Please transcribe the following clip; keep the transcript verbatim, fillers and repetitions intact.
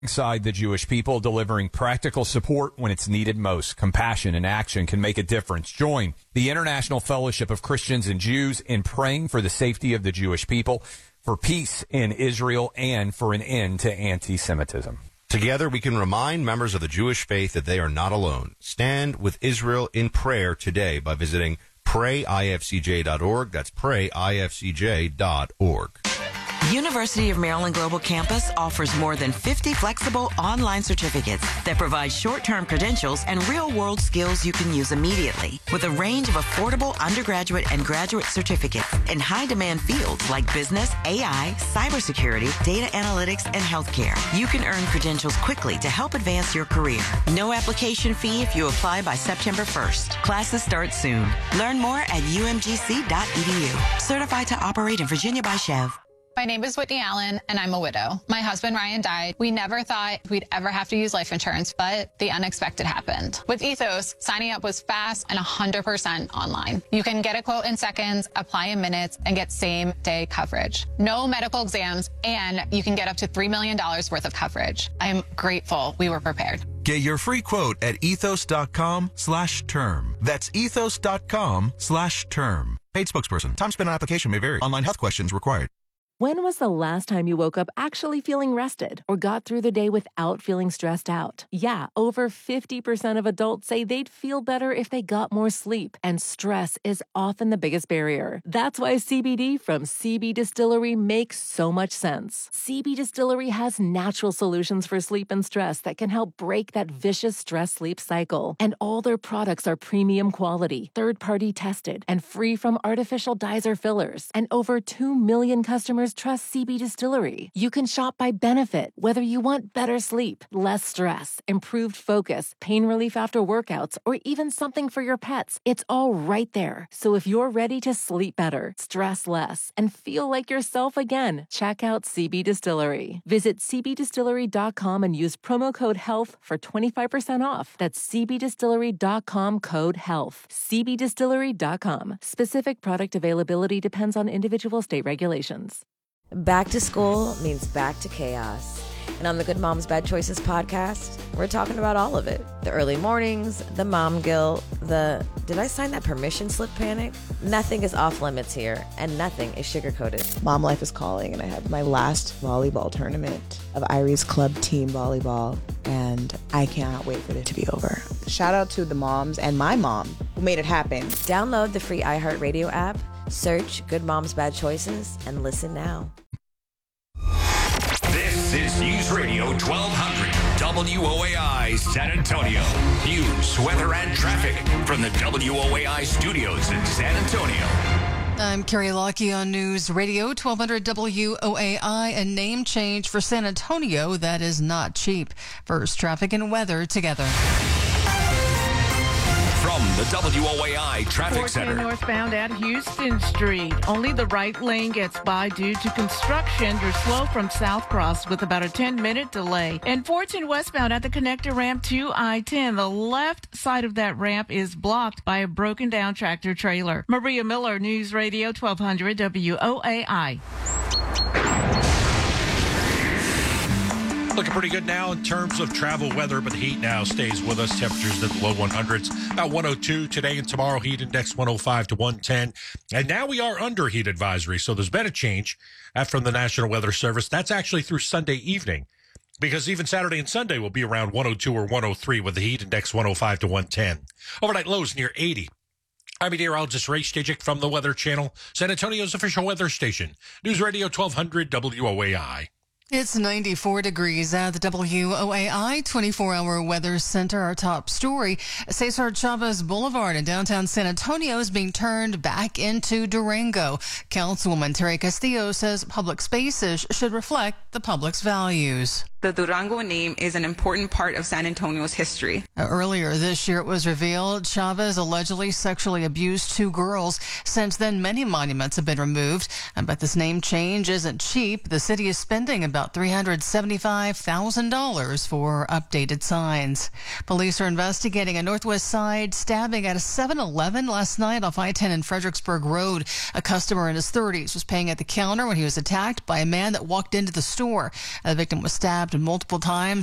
Alongside the Jewish people, delivering practical support when it's needed most. Compassion and action can make a difference. Join the International Fellowship of Christians and Jews in praying for the safety of the Jewish people, for peace in Israel, and for an end to anti-Semitism. Together, we can remind members of the Jewish faith that they are not alone. Stand with Israel in prayer today by visiting pray I F C J dot org. That's pray I F C J dot org. University of Maryland Global Campus offers more than fifty flexible online certificates that provide short-term credentials and real-world skills you can use immediately. With a range of affordable undergraduate and graduate certificates in high-demand fields like business, A I, cybersecurity, data analytics, and healthcare, you can earn credentials quickly to help advance your career. No application fee if you apply by September first. Classes start soon. Learn more at U M G C dot E D U. Certified to operate in Virginia by Chev. My name is Whitney Allen, and I'm a widow. My husband, Ryan, died. We never thought we'd ever have to use life insurance, but the unexpected happened. With Ethos, signing up was fast and one hundred percent online. You can get a quote in seconds, apply in minutes, and get same-day coverage. No medical exams, and you can get up to three million dollars worth of coverage. I am grateful we were prepared. Get your free quote at ethos.com slash term. That's ethos.com slash term. Paid spokesperson. Time spent on application may vary. Online health questions required. When was the last time you woke up actually feeling rested or got through the day without feeling stressed out? Yeah, over fifty percent of adults say they'd feel better if they got more sleep, and stress is often the biggest barrier. That's why C B D from C B Distillery makes so much sense. C B Distillery has natural solutions for sleep and stress that can help break that vicious stress-sleep cycle. And all their products are premium quality, third-party tested, and free from artificial dyes or fillers. And over two million customers trust C B Distillery. You can shop by benefit, whether you want better sleep, less stress, improved focus, pain relief after workouts, or even something for your pets. It's all right there. So if you're ready to sleep better, stress less, and feel like yourself again, check out C B Distillery. Visit C B distillery dot com and use promo code HEALTH for twenty-five percent off. That's C B distillery dot com code HEALTH. C B distillery dot com. Specific product availability depends on individual state regulations. Back to school means back to chaos. And on the Good Moms Bad Choices podcast, we're talking about all of it. The early mornings, the mom guilt, the did I sign that permission slip panic? Nothing is off limits here, and nothing is sugar-coated. Mom life is calling, and I have my last volleyball tournament of Irie's club team volleyball, and I cannot wait for it to be over. Shout out to the moms and my mom who made it happen. Download the free iHeartRadio app, search Good Moms Bad Choices, and listen now. This is News Radio twelve hundred W O A I San Antonio. News, weather, and traffic from the W O A I studios in San Antonio. I'm Carrie Lockie on News Radio twelve hundred W O A I. A name change for San Antonio that is not cheap. First, traffic and weather together. From the W O A I Traffic Center. Northbound at Houston Street. Only the right lane gets by due to construction. You're slow from South Cross with about a ten-minute delay. And Fortune westbound at the connector ramp to I ten. The left side of that ramp is blocked by a broken-down tractor trailer. Maria Miller, News Radio twelve hundred W O A I. Looking pretty good now in terms of travel weather, but the heat now stays with us. Temperatures in the low hundreds, about one oh two today and tomorrow. Heat index one oh five to one ten. And now we are under heat advisory, so there's been a change from the National Weather Service. That's actually through Sunday evening, because even Saturday and Sunday will be around one oh two or one oh three with the heat index one oh five to one ten. Overnight lows near eighty. I'm meteorologist Ray Stajic from the Weather Channel, San Antonio's official weather station. News Radio twelve hundred W O A I. It's ninety-four degrees at the W O A I twenty-four hour Weather Center. Our top story, Cesar Chavez Boulevard in downtown San Antonio is being turned back into Durango. Councilwoman Terry Castillo says public spaces should reflect the public's values. The Durango name is an important part of San Antonio's history. Earlier this year, it was revealed Chavez allegedly sexually abused two girls. Since then, many monuments have been removed. But this name change isn't cheap. The city is spending about about three hundred seventy-five thousand dollars for updated signs. Police are investigating a Northwest Side stabbing at a seven eleven last night off I ten and Fredericksburg Road. A customer in his thirties was paying at the counter when he was attacked by a man that walked into the store. The victim was stabbed multiple times.